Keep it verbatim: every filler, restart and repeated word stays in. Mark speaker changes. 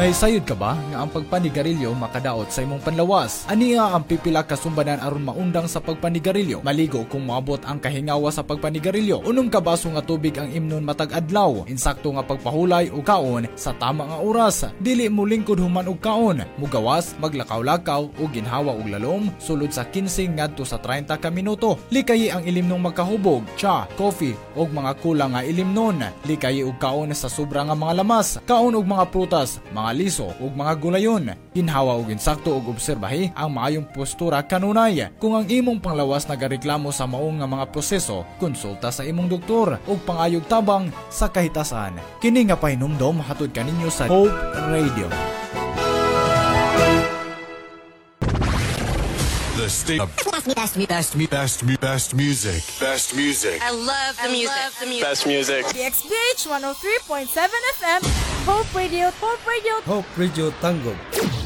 Speaker 1: May sayod ka ba nga ang pagpanigarilyo makadaot sa imong panlawas? Aniya ang pipila ka sumbanan aron maundang sa pagpanigarilyo? Maligo kung moabot ang kahingawa sa pagpanigarilyo. Unom ka baso nga tubig ang imnon matag adlaw. Insakto nga pagpahulay o kaon sa tama nga oras. Dili mo lingkod human og kaon. Mugawas, maglakaw-lakaw o ginhawa og lalom sulod sa kinse ngadto sa treinta ka minuto. Likayi ang ilimnong magkahubog, cha, coffee og mga kulang nga ilimnon. Likayi og kaon sa sobra nga mga lamas. Kaon og mga prutas, mga liso ug mga gulayon. Ginhawa og insakto ug obserbahi ang maayong postura kanunay. Kung ang imong panglawas nagareklamo sa maong nga mga proseso, konsulta sa imong doktor ug pangayog tabang sa kahitasan. Kini nga pahinumdom hatod kaninyo sa Hope Radio.
Speaker 2: The state of best, best, best, best, best music. Best music.
Speaker 3: I love the
Speaker 4: I
Speaker 3: music.
Speaker 4: love the music.
Speaker 2: Best music.
Speaker 4: D X B H one oh three point seven F M, Hope Radio, Hope Radio.
Speaker 5: Hope Radio Tango.